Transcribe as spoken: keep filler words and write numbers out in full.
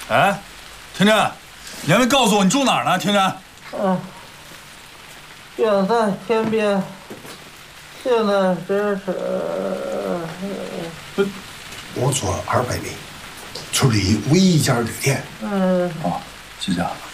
哎，婷婷，你还没告诉我你住哪儿呢？婷婷。 嗯，远在天边，现在只是…… 我住二百米，村里唯一一家旅店。 嗯。 哦，谢谢啊。